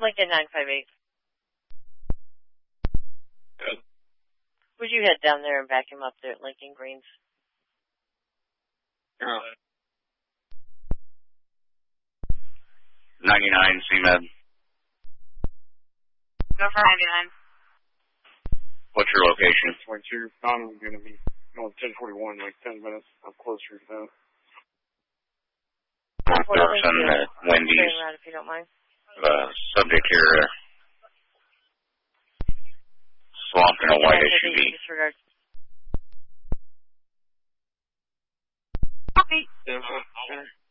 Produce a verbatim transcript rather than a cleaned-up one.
Lincoln nine five eight. Good. Would you head down there and back him up there at Lincoln Greens? Yeah. ninety-nine, C M E D. Go for ninety-nine. What's your location? Point two. I'm going to be going ten forty-one, like ten minutes. I'm closer to that. North Dawson at Wendy's. Turn around if you don't mind. Uh, subject here, uh, swamped in a white S U V. Disregard. Copy. Yeah,